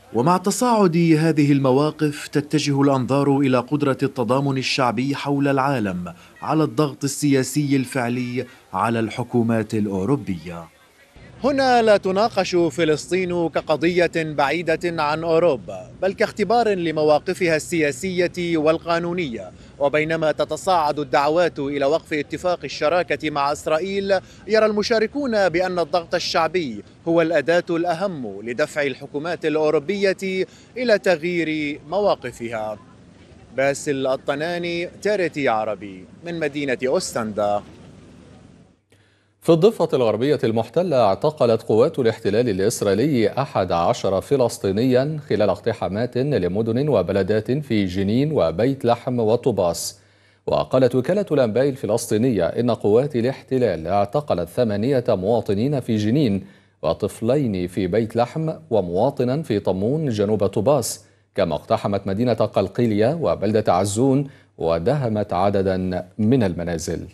ومع تصاعد هذه المواقف تتجه الأنظار إلى قدرة التضامن الشعبي حول العالم على الضغط السياسي الفعلي على الحكومات الأوروبية. هنا لا تناقش فلسطين كقضية بعيدة عن أوروبا، بل كاختبار لمواقفها السياسية والقانونية. وبينما تتصاعد الدعوات إلى وقف اتفاق الشراكة مع إسرائيل، يرى المشاركون بأن الضغط الشعبي هو الأداة الأهم لدفع الحكومات الأوروبية إلى تغيير مواقفها. باسل الطناني، تاريتي عربي، من مدينة أوستندا. في الضفة الغربية المحتلة اعتقلت قوات الاحتلال الإسرائيلي 11 فلسطينيا خلال اقتحامات لمدن وبلدات في جنين وبيت لحم وطوباس. وقالت وكالة الأنباء الفلسطينية إن قوات الاحتلال اعتقلت 8 مواطنين في جنين وطفلين في بيت لحم ومواطنا في طمون جنوب طوباس، كما اقتحمت مدينة قلقيلية وبلدة عزون ودهمت عددا من المنازل.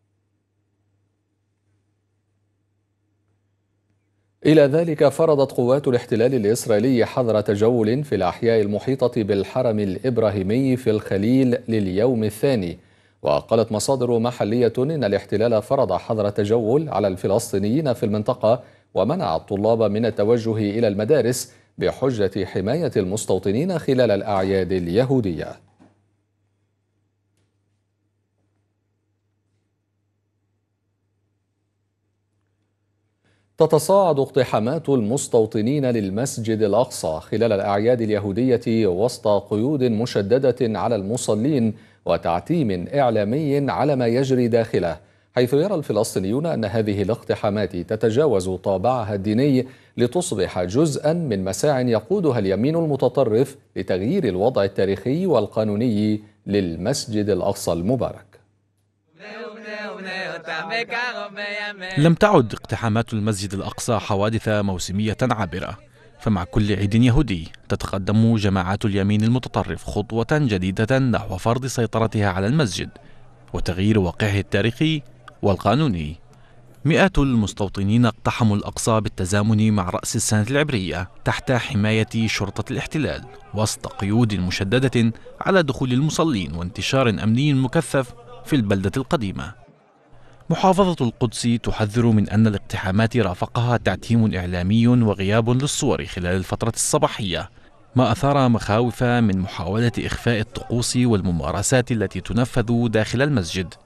إلى ذلك فرضت قوات الاحتلال الإسرائيلي حظر تجول في الأحياء المحيطة بالحرم الإبراهيمي في الخليل لليوم الثاني. وقالت مصادر محلية إن الاحتلال فرض حظر تجول على الفلسطينيين في المنطقة ومنع الطلاب من التوجه إلى المدارس بحجة حماية المستوطنين خلال الأعياد اليهودية. تتصاعد اقتحامات المستوطنين للمسجد الأقصى خلال الأعياد اليهودية وسط قيود مشددة على المصلين وتعتيم إعلامي على ما يجري داخله، حيث يرى الفلسطينيون أن هذه الاقتحامات تتجاوز طابعها الديني لتصبح جزءا من مساع يقودها اليمين المتطرف لتغيير الوضع التاريخي والقانوني للمسجد الأقصى المبارك. لم تعد اقتحامات المسجد الأقصى حوادث موسمية عابرة، فمع كل عيد يهودي تتقدم جماعات اليمين المتطرف خطوة جديدة نحو فرض سيطرتها على المسجد وتغيير واقعه التاريخي والقانوني. مئات المستوطنين اقتحموا الأقصى بالتزامن مع رأس السنة العبرية تحت حماية شرطة الاحتلال وسط قيود مشددة على دخول المصلين وانتشار أمني مكثف في البلدة القديمة. محافظة القدس تحذر من أن الاقتحامات رافقها تعتيم إعلامي وغياب للصور خلال الفترة الصباحية، ما أثار مخاوف من محاولة إخفاء الطقوس والممارسات التي تنفذ داخل المسجد.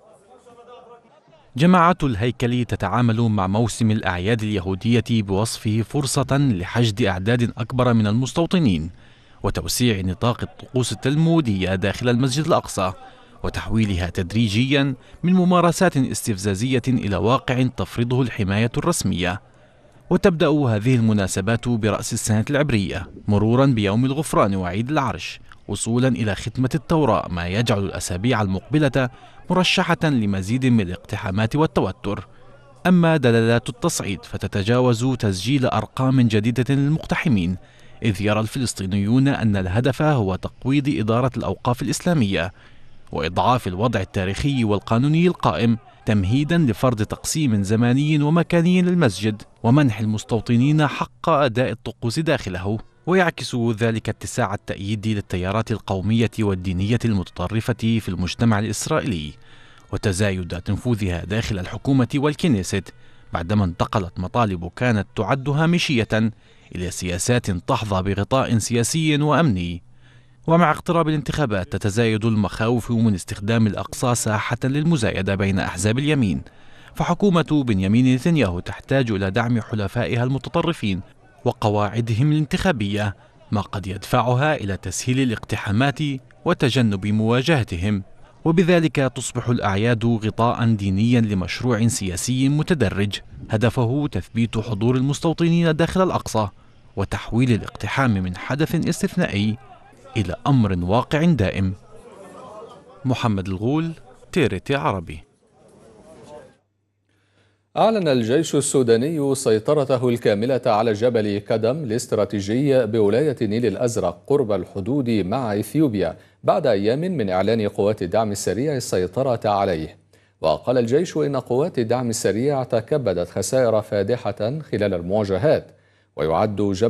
جماعة الهيكل تتعامل مع موسم الأعياد اليهودية بوصفه فرصة لحشد أعداد أكبر من المستوطنين وتوسيع نطاق الطقوس التلمودية داخل المسجد الأقصى وتحويلها تدريجيا من ممارسات استفزازية إلى واقع تفرضه الحماية الرسمية. وتبدأ هذه المناسبات برأس السنة العبرية مرورا بيوم الغفران وعيد العرش وصولا إلى ختمة التوراة، ما يجعل الأسابيع المقبلة مرشحة لمزيد من الاقتحامات والتوتر. أما دلالات التصعيد فتتجاوز تسجيل أرقام جديدة للمقتحمين، إذ يرى الفلسطينيون أن الهدف هو تقويض إدارة الأوقاف الإسلامية وإضعاف الوضع التاريخي والقانوني القائم تمهيدا لفرض تقسيم زماني ومكاني للمسجد ومنح المستوطنين حق أداء الطقوس داخله. ويعكس ذلك اتساع التأييد للتيارات القومية والدينية المتطرفة في المجتمع الإسرائيلي وتزايد نفوذها داخل الحكومة والكنيست، بعدما انتقلت مطالب كانت تعد هامشية إلى سياسات تحظى بغطاء سياسي وأمني. ومع اقتراب الانتخابات تتزايد المخاوف من استخدام الأقصى ساحة للمزايدة بين أحزاب اليمين، فحكومة بنيامين نتنياهو تحتاج إلى دعم حلفائها المتطرفين وقواعدهم الانتخابية، ما قد يدفعها إلى تسهيل الاقتحامات وتجنب مواجهتهم، وبذلك تصبح الأعياد غطاء دينيا لمشروع سياسي متدرج هدفه تثبيت حضور المستوطنين داخل الأقصى وتحويل الاقتحام من حدث استثنائي إلى أمر واقع دائم. محمد الغول، تيرتي عربي. أعلن الجيش السوداني سيطرته الكاملة على جبل كدم الاستراتيجي بولاية النيل الأزرق قرب الحدود مع إثيوبيا بعد أيام من إعلان قوات الدعم السريع السيطرة عليه. وقال الجيش إن قوات الدعم السريع تكبدت خسائر فادحة خلال المواجهات، ويعد جبل